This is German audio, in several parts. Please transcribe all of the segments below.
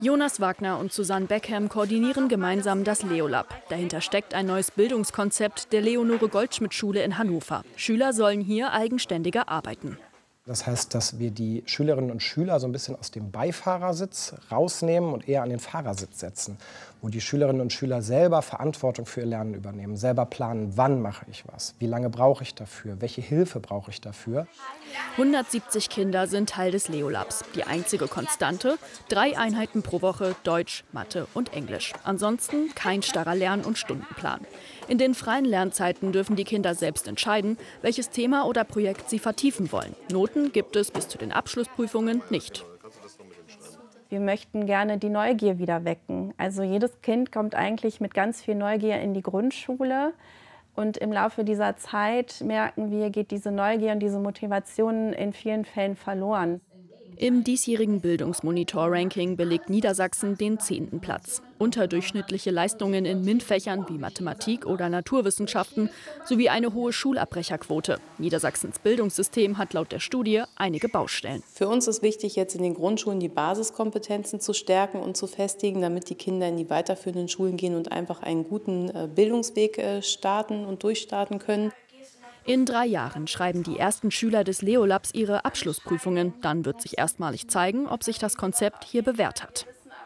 Jonas Wagner und Susanne Beckham koordinieren gemeinsam das Leolab. Dahinter steckt ein neues Bildungskonzept der Leonore-Goldschmidt-Schule in Hannover. Schüler sollen hier eigenständiger arbeiten. Das heißt, dass wir die Schülerinnen und Schüler so ein bisschen aus dem Beifahrersitz rausnehmen und eher an den Fahrersitz setzen, wo die Schülerinnen und Schüler selber Verantwortung für ihr Lernen übernehmen, selber planen, wann mache ich was, wie lange brauche ich dafür, welche Hilfe brauche ich dafür. 170 Kinder sind Teil des Leolabs. Die einzige Konstante: 3 Einheiten pro Woche Deutsch, Mathe und Englisch. Ansonsten kein starrer Lern- und Stundenplan. In den freien Lernzeiten dürfen die Kinder selbst entscheiden, welches Thema oder Projekt sie vertiefen wollen. Noten gibt es bis zu den Abschlussprüfungen nicht. Wir möchten gerne die Neugier wieder wecken. Also jedes Kind kommt eigentlich mit ganz viel Neugier in die Grundschule. Und im Laufe dieser Zeit merken wir, geht diese Neugier und diese Motivation in vielen Fällen verloren. Im diesjährigen Bildungsmonitor-Ranking belegt Niedersachsen den 10. Platz. Unterdurchschnittliche Leistungen in MINT-Fächern wie Mathematik oder Naturwissenschaften sowie eine hohe Schulabbrecherquote. Niedersachsens Bildungssystem hat laut der Studie einige Baustellen. Für uns ist wichtig, jetzt in den Grundschulen die Basiskompetenzen zu stärken und zu festigen, damit die Kinder in die weiterführenden Schulen gehen und einfach einen guten Bildungsweg starten und durchstarten können. In 3 Jahren schreiben die ersten Schüler des Leolabs ihre Abschlussprüfungen. Dann wird sich erstmalig zeigen, ob sich das Konzept hier bewährt hat.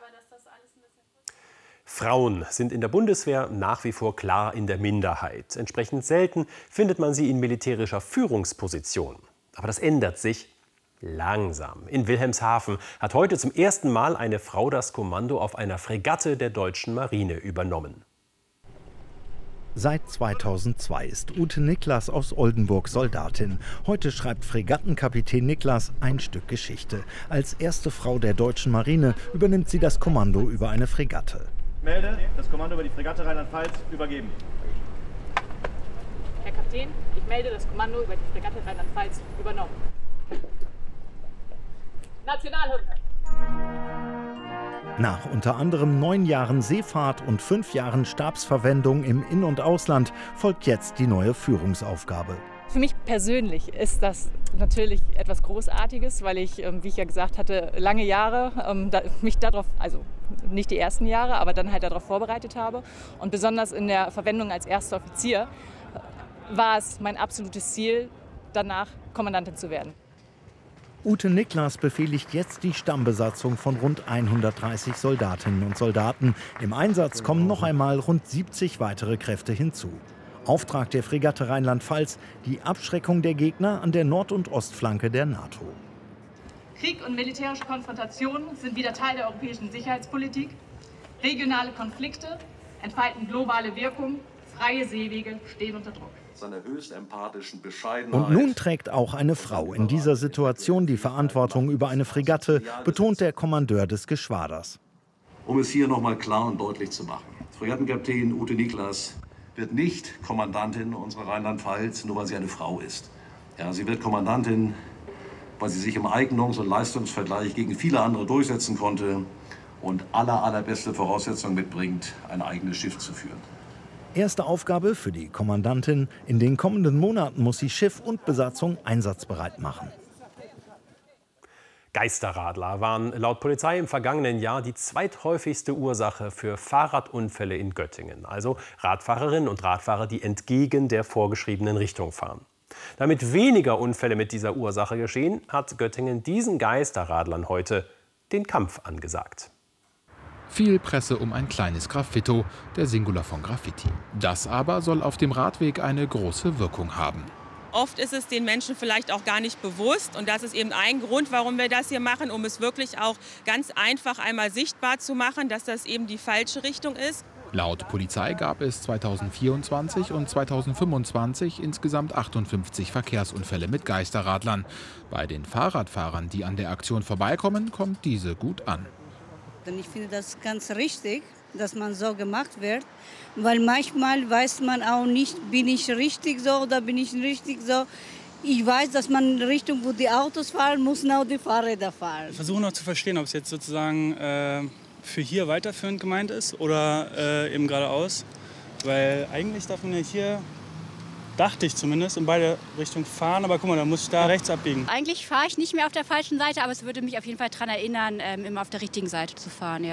Frauen sind in der Bundeswehr nach wie vor klar in der Minderheit. Entsprechend selten findet man sie in militärischer Führungsposition. Aber das ändert sich langsam. In Wilhelmshaven hat heute zum ersten Mal eine Frau das Kommando auf einer Fregatte der deutschen Marine übernommen. Seit 2002 ist Ute Niklas aus Oldenburg Soldatin. Heute schreibt Fregattenkapitän Niklas ein Stück Geschichte. Als erste Frau der deutschen Marine übernimmt sie das Kommando über eine Fregatte. Melde, das Kommando über die Fregatte Rheinland-Pfalz übergeben. Herr Kapitän, ich melde das Kommando über die Fregatte Rheinland-Pfalz übernommen. Nationalhymne. Nach unter anderem 9 Jahren Seefahrt und 5 Jahren Stabsverwendung im In- und Ausland folgt jetzt die neue Führungsaufgabe. Für mich persönlich ist das natürlich etwas Großartiges, weil ich, wie ich ja gesagt hatte, lange Jahre mich darauf, also nicht die ersten Jahre, aber dann halt darauf vorbereitet habe. Und besonders in der Verwendung als erster Offizier war es mein absolutes Ziel, danach Kommandantin zu werden. Ute Niklas befehligt jetzt die Stammbesatzung von rund 130 Soldatinnen und Soldaten. Im Einsatz kommen noch einmal rund 70 weitere Kräfte hinzu. Auftrag der Fregatte Rheinland-Pfalz: die Abschreckung der Gegner an der Nord- und Ostflanke der NATO. Krieg und militärische Konfrontationen sind wieder Teil der europäischen Sicherheitspolitik. Regionale Konflikte entfalten globale Wirkung. Freie Seewege stehen unter Druck. Seiner höchst empathischen Bescheidenheit. Und nun trägt auch eine Frau in dieser Situation die Verantwortung über eine Fregatte, betont der Kommandeur des Geschwaders. Um es hier noch mal klar und deutlich zu machen: Fregattenkapitän Ute Niklas wird nicht Kommandantin unserer Rheinland-Pfalz, nur weil sie eine Frau ist. Ja, sie wird Kommandantin, weil sie sich im Eignungs- und Leistungsvergleich gegen viele andere durchsetzen konnte und allerbeste Voraussetzungen mitbringt, ein eigenes Schiff zu führen. Erste Aufgabe für die Kommandantin: in den kommenden Monaten muss sie Schiff und Besatzung einsatzbereit machen. Geisterradler waren laut Polizei im vergangenen Jahr die zweithäufigste Ursache für Fahrradunfälle in Göttingen. Also Radfahrerinnen und Radfahrer, die entgegen der vorgeschriebenen Richtung fahren. Damit weniger Unfälle mit dieser Ursache geschehen, hat Göttingen diesen Geisterradlern heute den Kampf angesagt. Viel Presse um ein kleines Graffito, der Singular von Graffiti. Das aber soll auf dem Radweg eine große Wirkung haben. Oft ist es den Menschen vielleicht auch gar nicht bewusst. Und das ist eben ein Grund, warum wir das hier machen, um es wirklich auch ganz einfach einmal sichtbar zu machen, dass das eben die falsche Richtung ist. Laut Polizei gab es 2024 und 2025 insgesamt 58 Verkehrsunfälle mit Geisterradlern. Bei den Fahrradfahrern, die an der Aktion vorbeikommen, kommt diese gut an. Ich finde das ganz richtig, dass man so gemacht wird, weil manchmal weiß man auch nicht, bin ich richtig so oder bin ich nicht richtig so. Ich weiß, dass man in die Richtung, wo die Autos fahren, müssen auch die Fahrräder fahren. Ich versuche noch zu verstehen, ob es jetzt sozusagen für hier weiterführend gemeint ist oder eben geradeaus. Weil eigentlich darf man ja hier, dachte ich zumindest, in beide Richtungen fahren. Aber guck mal, da muss ich da rechts abbiegen. Eigentlich fahre ich nicht mehr auf der falschen Seite, aber es würde mich auf jeden Fall daran erinnern, immer auf der richtigen Seite zu fahren. Ja.